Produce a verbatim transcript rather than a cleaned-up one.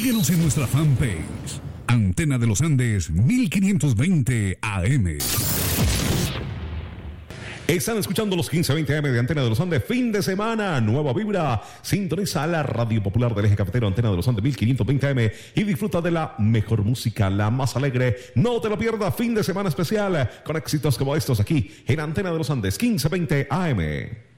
Síguenos en nuestra fanpage, Antena de los Andes mil quinientos veinte A M. Están escuchando los quince veinte A M de Antena de los Andes, fin de semana, nueva vibra. Sintoniza la radio popular del eje cafetero Antena de los Andes mil quinientos veinte A M y disfruta de la mejor música, la más alegre. No te lo pierdas, fin de semana especial con éxitos como estos aquí en Antena de los Andes quince veinte A M.